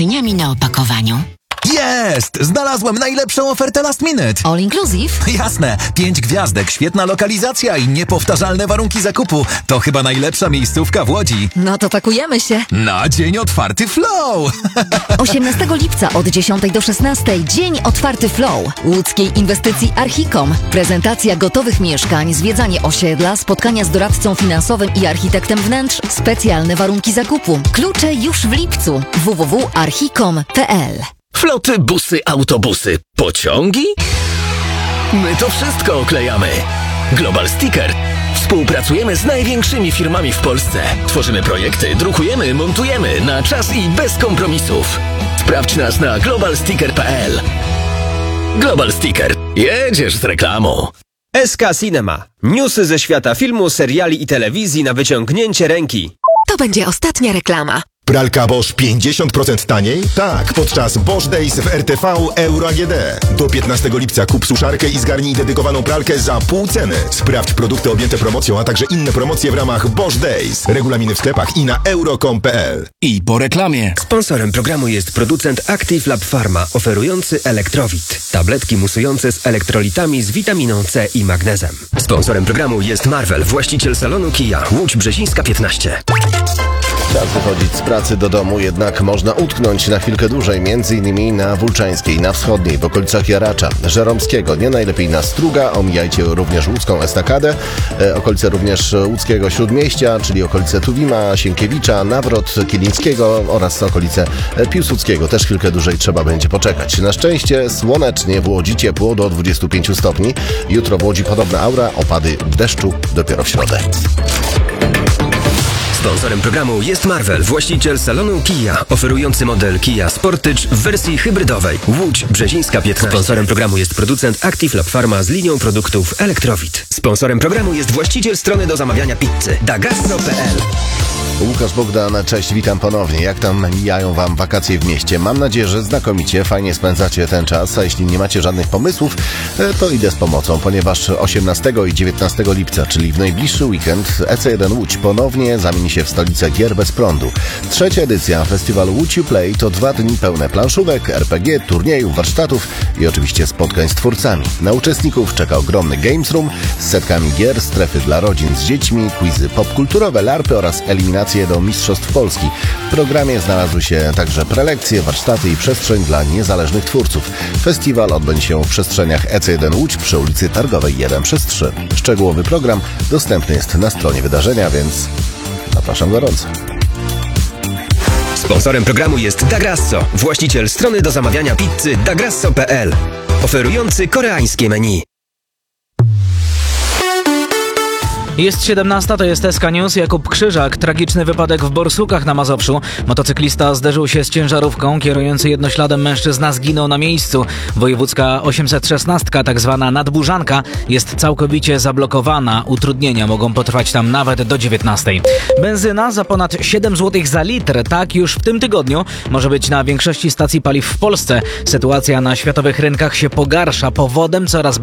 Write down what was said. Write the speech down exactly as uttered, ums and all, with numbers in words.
dyniami na opakowaniu. Jest! Znalazłem najlepszą ofertę last minute. All inclusive? Jasne. Pięć gwiazdek, świetna lokalizacja i niepowtarzalne warunki zakupu. To chyba najlepsza miejscówka w Łodzi. No to pakujemy się. Na dzień otwarty Flow! osiemnastego lipca od dziesiątej do szesnastej Dzień otwarty Flow. Łódzkiej inwestycji Archicom. Prezentacja gotowych mieszkań, zwiedzanie osiedla, spotkania z doradcą finansowym i architektem wnętrz, specjalne warunki zakupu. Klucze już w lipcu. w w w kropka archicom kropka p l. Floty, busy, autobusy, pociągi? My to wszystko oklejamy. Global Sticker. Współpracujemy z największymi firmami w Polsce. Tworzymy projekty, drukujemy, montujemy na czas i bez kompromisów. Sprawdź nas na global sticker kropka p l. Global Sticker. Jedziesz z reklamą. S K Cinema. Newsy ze świata filmu, seriali i telewizji na wyciągnięcie ręki. To będzie ostatnia reklama. Pralka Bosch pięćdziesiąt procent taniej? Tak, podczas Bosch Days w R T V Euro A G D. Do piętnastego lipca kup suszarkę i zgarnij dedykowaną pralkę za pół ceny. Sprawdź produkty objęte promocją, a także inne promocje w ramach Bosch Days. Regulaminy w sklepach i na euro kropka com kropka p l. I po reklamie. Sponsorem programu jest producent Active Lab Pharma, oferujący Elektrowit. Tabletki musujące z elektrolitami z witaminą C i magnezem. Sponsorem programu jest Marvel, właściciel salonu Kia, Łódź Brzezińska piętnaście. Czas wychodzić z pracy do domu, jednak można utknąć na chwilkę dłużej, między innymi na Wólczańskiej, na Wschodniej, w okolicach Jaracza, Żeromskiego, nie najlepiej na Struga, omijajcie również łódzką estakadę, e, okolice również łódzkiego Śródmieścia, czyli okolice Tuwima, Sienkiewicza, Nawrot Kilińskiego oraz okolice Piłsudskiego. Też chwilkę dłużej trzeba będzie poczekać. Na szczęście słonecznie, w Łodzi ciepło do dwudziestu pięciu stopni. Jutro w Łodzi podobna aura, opady deszczu dopiero w środę. Sponsorem programu jest Marvel, właściciel salonu Kia, oferujący model Kia Sportage w wersji hybrydowej. Łódź Brzezińska piętnaście. Sponsorem programu jest producent Active Lab Pharma z linią produktów Elektrowit. Sponsorem programu jest właściciel strony do zamawiania pizzy dagastro kropka p l. Łukasz Bogdan, cześć, witam ponownie. Jak tam mijają wam wakacje w mieście? Mam nadzieję, że znakomicie, fajnie spędzacie ten czas, a jeśli nie macie żadnych pomysłów, to idę z pomocą, ponieważ osiemnastego i dziewiętnastego lipca, czyli w najbliższy weekend, E C jeden Łódź ponownie zamieni się w stolicę gier bez prądu. Trzecia edycja festiwalu Łódź You Play to dwa dni pełne planszówek, R P G, turniejów, warsztatów i oczywiście spotkań z twórcami. Na uczestników czeka ogromny Games Room z setkami gier, strefy dla rodzin z dziećmi, quizy popkulturowe, larpy oraz eliminacje do Mistrzostw Polski. W programie znalazły się także prelekcje, warsztaty i przestrzeń dla niezależnych twórców. Festiwal odbędzie się w przestrzeniach E C jeden Łódź przy ulicy Targowej jeden przez trzy. Szczegółowy program dostępny jest na stronie wydarzenia, więc zapraszam gorąco. Sponsorem programu jest Dagrasso, właściciel strony do zamawiania pizzy dagastro kropka p l, oferujący koreańskie menu. Jest siedemnasta, to jest S K News. Jakub Krzyżak. Tragiczny wypadek w Borsukach na Mazowszu. Motocyklista zderzył się z ciężarówką. Kierujący jednośladem mężczyzna zginął na miejscu. Wojewódzka osiemset szesnaście, tak zwana nadburzanka, jest całkowicie zablokowana. Utrudnienia mogą potrwać tam nawet do dziewiętnastej. Benzyna za ponad siedem złotych za litr. Tak już w tym tygodniu może być na większości stacji paliw w Polsce. Sytuacja na światowych rynkach się pogarsza. Powodem coraz